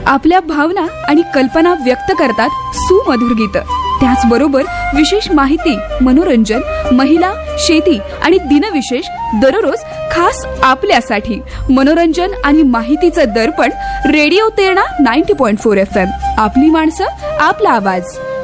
आपल्या भावना आणि कल्पना व्यक्त करतात सुमधुर गीत. त्याचबरोबर विशेष माहिती, मनोरंजन, महिला, शेती आणि दिनविशेष दररोज खास आपल्यासाठी. मनोरंजन आणि माहितीचं दर्पण रेडिओ तेरणा 90.4 FM. आपली माणसं, आपला आवाज.